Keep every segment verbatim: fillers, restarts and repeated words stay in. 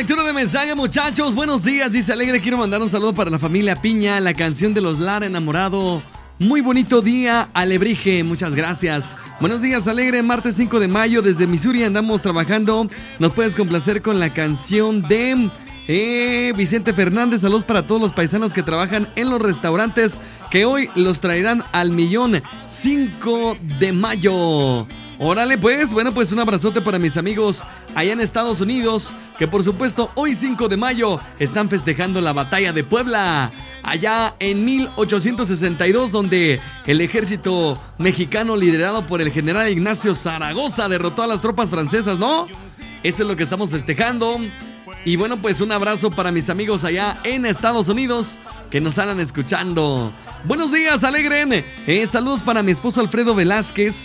lectura de mensaje, muchachos. Buenos días, dice Alegre. Quiero mandar un saludo para la familia Piña, la canción de los Lara, enamorado. Muy bonito día, Alebrije, muchas gracias. Buenos días, Alegre, martes cinco de mayo, desde Missouri andamos trabajando. Nos puedes complacer con la canción de eh, Vicente Fernández. Saludos para todos los paisanos que trabajan en los restaurantes, que hoy los traerán al millón. Cinco de mayo. Órale pues, bueno pues un abrazote para mis amigos allá en Estados Unidos, que por supuesto hoy cinco de mayo están festejando la batalla de Puebla, allá en mil ochocientos sesenta y dos, donde el ejército mexicano liderado por el general Ignacio Zaragoza derrotó a las tropas francesas, ¿no? Eso es lo que estamos festejando. Y bueno pues un abrazo para mis amigos allá en Estados Unidos que nos andan escuchando. Buenos días, Alegre. eh, Saludos para mi esposo Alfredo Velázquez,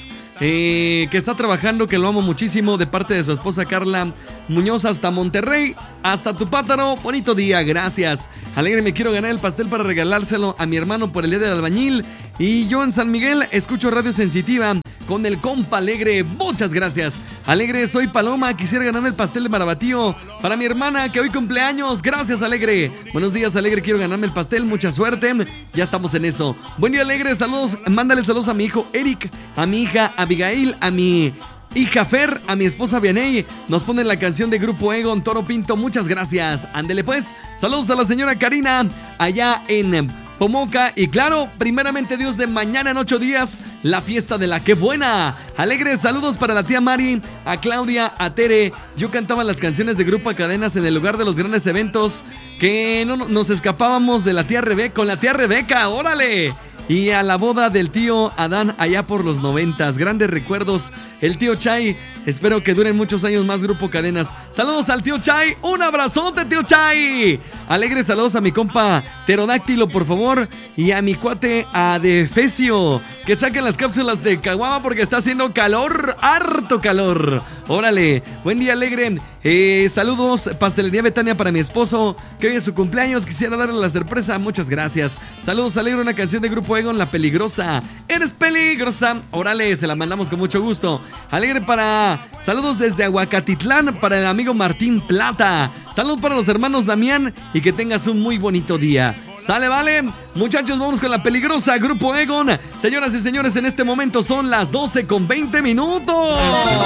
Eh, que está trabajando, que lo amo muchísimo, de parte de su esposa Carla Muñoz, hasta Monterrey, hasta Tupátaro. Bonito día, gracias. Alegre, me quiero ganar el pastel para regalárselo a mi hermano por el día del albañil. Y yo en San Miguel escucho Radio Sensitiva con el compa Alegre. Muchas gracias. Alegre, soy Paloma, quisiera ganarme el pastel de Marabatío para mi hermana que hoy cumpleaños. Gracias, Alegre. Buenos días, Alegre, quiero ganarme el pastel, mucha suerte. Ya estamos en eso. Buen día, Alegre, saludos. Mándale saludos a mi hijo Eric, a mi hija Abigail, a mi hija Fer, a mi esposa Vianey. Nos ponen la canción de Grupo Egon, Toro Pinto. Muchas gracias. Ándele pues. Saludos a la señora Karina allá en Pomoca. Y claro, primeramente Dios, de mañana en ocho días, la fiesta de la Qué Buena. Alegres saludos para la tía Mari, a Claudia, a Tere. Yo cantaba las canciones de Grupo Cadenas en el lugar de los grandes eventos, que no nos escapábamos de la tía Rebeca, con la tía Rebeca. ¡Órale! Y a la boda del tío Adán allá por los noventas. Grandes recuerdos. El tío Chay, espero que duren muchos años más Grupo Cadenas. Saludos al tío Chay. Un abrazote, tío Chay. Alegres saludos a mi compa Pterodáctilo, por favor. Y a mi cuate Adefesio, que saquen las cápsulas de caguama porque está haciendo calor. Harto calor. Órale. Buen día, Alegre. Eh, saludos, Pastelería Betania para mi esposo, que hoy es su cumpleaños. Quisiera darle la sorpresa. Muchas gracias. Saludos, Alegre, una canción de Grupo Egon, La Peligrosa. Eres peligrosa. Órale, se la mandamos con mucho gusto. Alegre para... Saludos desde Aguacatitlán para el amigo Martín Plata. Saludos para los hermanos Damián y que tengas un muy bonito día. Sale, vale. Muchachos, vamos con La Peligrosa, Grupo Egon. Señoras y señores, en este momento son las doce con veinte minutos.